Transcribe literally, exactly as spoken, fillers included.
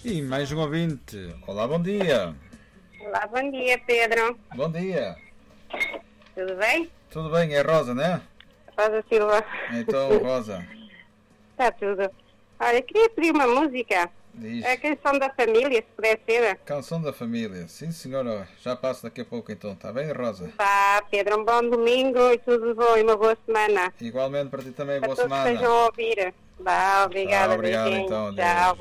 E mais um ouvinte. Olá, bom dia. Olá, bom dia, Pedro. Bom dia. Tudo bem? Tudo bem, é Rosa, não é? Rosa Silva. Então, Rosa. Está tudo. Olha, queria pedir uma música. Diz. A canção da família, se puder ser. Canção da família. Sim, senhora. Já passo daqui a pouco, então. Está bem, Rosa? Tá, Pedro, um bom domingo e tudo bom e uma boa semana. Igualmente para ti também, Para boa todos que semana. estejam a ouvir. Vá, obrigada, Tá, obrigado, beijinho. então, adeus. Tchau.